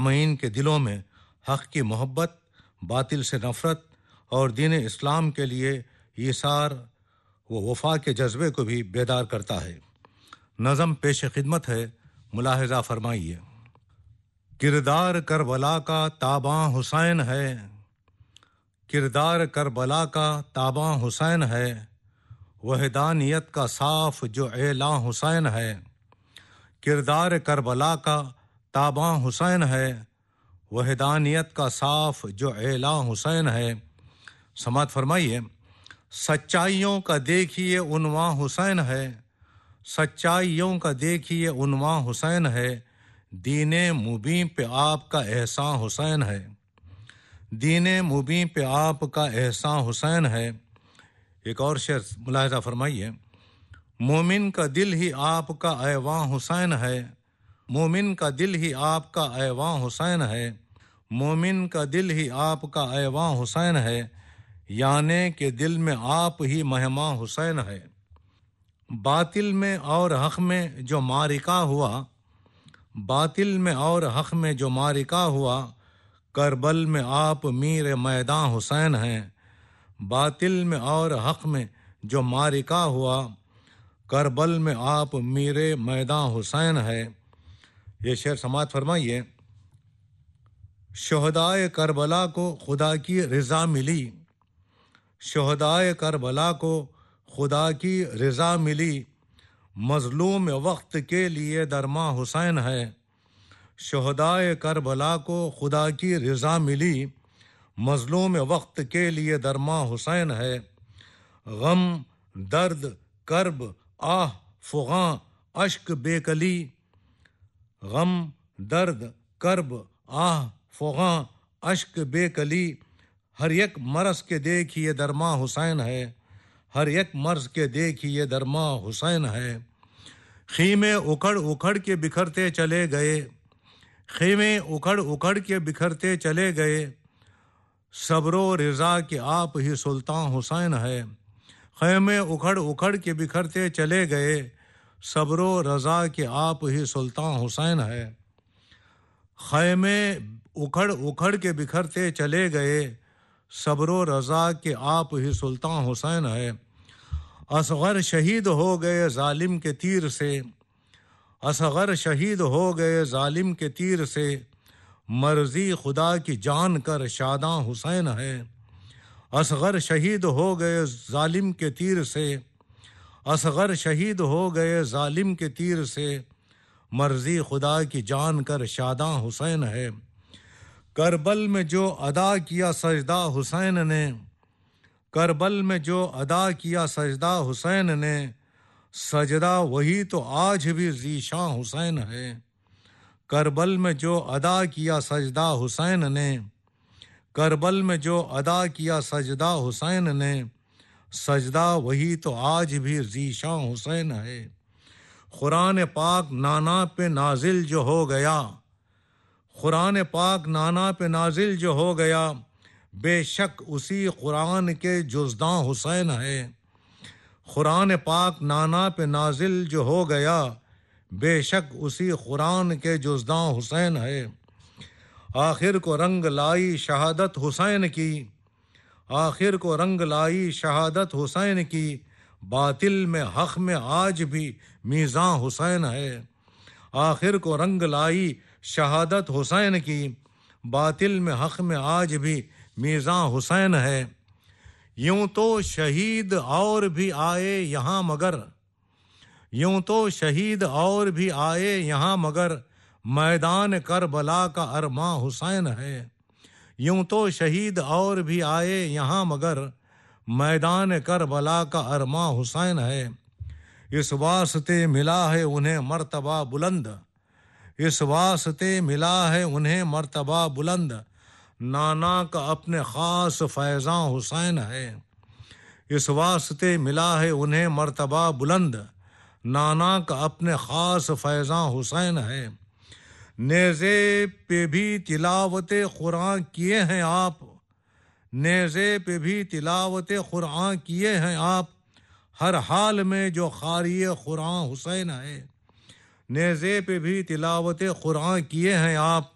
سامعین کے دلوں میں حق کی محبت، باطل سے نفرت اور دین اسلام کے لیے ایثار و وفا کے جذبے کو بھی بیدار کرتا ہے۔ نظم پیش خدمت ہے، ملاحظہ فرمائیے۔ کردار کربلا کا تاباں حسین ہے، کردار کربلا کا تاباں حسین ہے، وحدانیت کا صاف جو اعلاں حسین ہے۔ کردار کربلا کا تاباں حسین ہے، وحدانیت کا صاف جو اعلاں حسین ہے۔ سماعت فرمائیے۔ سچائیوں کا دیکھیے عنواں حسین ہے، سچائیوں کا دیکھیے عنواں حسین ہے، دین مبین پہ آپ کا احسان حسین ہے، دین مبین پہ آپ کا احسان حسین ہے۔ ایک اور شعر ملاحظہ فرمائیے۔ مومن کا دل ہی آپ کا ایواں حسین ہے، مومن کا دل ہی آپ کا ایواں حسین ہے، مومن کا دل ہی آپ کا ایواں حسین ہے، یعنی کہ دل میں آپ ہی مہماں حسین ہے۔ باطل میں اور حق میں جو معرکہ ہوا، باطل میں اور حق میں جو معرکہ ہوا، کربل میں آپ میر میدان حسین ہیں، باطل میں اور حق میں جو معرکہ ہوا، کربل میں آپ میر میدان حسین ہے۔ یہ شعر سماعت فرمائیے۔ شہدائے کربلا کو خدا کی رضا ملی، شہدائے کربلا کو خدا کی رضا ملی، مظلوم وقت کے لیے درماں حسین ہے۔ شہدائے کربلا کو خدا کی رضا ملی، مظلوم وقت کے لیے درماں حسین ہے۔ غم، درد، کرب، آہ، فغاں، اشک بے کلی، غم، درد، کرب، آہ، فغاں، اشک بے کلی، ہر یک مرض کے دیکھیے درماں حسین ہے، ہر یک مرض کے دیکھیے درماں حسین ہے۔ خیمے اکھڑ اکھڑ کے بکھرتے چلے گئے، خیمے اکھڑ اکھڑ کے بکھرتے چلے گئے، صبر و رضا کے آپ ہی سلطان حسین ہے۔ خیمے اکھڑ اکھڑ کے بکھرتے چلے گئے، صبر و رضا کے آپ ہی سلطان حسین ہے۔ خیمے اکھڑ اکھڑ کے بکھرتے چلے گئے، صبر و رضا کے آپ ہی سلطان حسین ہے۔ اصغر شہید ہو گئے ظالم کے تیر سے، اصغر شہید ہو گئے ظالم کے تیر سے، مرضی خدا کی جان کر شاداں حسین ہے۔ اصغر شہید ہو گئے ظالم کے تیر سے، اصغر شہید ہو گئے ظالم کے تیر سے، مرضی خدا کی جان کر شاداں حسین ہے۔ کربل میں جو ادا کیا سجدہ حسین نے، کربل میں جو ادا کیا سجدہ حسین نے، سجدہ وہی تو آج بھی ذیشاں حسین ہے۔ کربل میں جو ادا کیا سجدہ حسین نے، کربل میں جو ادا کیا سجدہ حسین نے، سجدہ وہی تو آج بھی ذیشاں حسین ہے۔ قرآن پاک نانا پہ نازل جو ہو گیا، قرآن پاک نانا پہ نازل جو ہو گیا، بے شک اسی قرآن کے جزداں حسین ہے۔ قرآن پاک نانا پہ نازل جو ہو گیا، بے شک اسی قرآن کے جزداں حسین ہے۔ آخر کو رنگ لائی شہادت حسین کی، آخر کو رنگ لائی شہادت حسین کی، باطل میں حق میں آج بھی میزاں حسین ہے۔ آخر کو رنگ لائی شہادت حسین کی، باطل میں حق میں آج بھی میزاں حسین ہے۔ یوں تو شہید اور بھی آئے یہاں مگر، یوں تو شہید اور بھی آئے یہاں مگر، میدان کربلا کا ارماں حسین ہے۔ یوں تو شہید اور بھی آئے یہاں مگر، میدان کربلا کا ارماں حسین ہے۔ اس واسطے ملا ہے انہیں مرتبہ بلند، اس واسطے ملا ہے انہیں مرتبہ بلند، نانا کا اپنے خاص فیضاں حسین ہے۔ اس واسطے ملا ہے انہیں مرتبہ بلند، نانا کا اپنے خاص فیضاں حسین ہے۔ نیزے پہ بھی تلاوت قرآن کیے ہیں آپ، نیزے پہ بھی تلاوت قرآن کیے ہیں آپ، ہر حال میں جو قاری قرآن حسین ہے۔ نیزے پہ بھی تلاوت قرآن کیے ہیں آپ،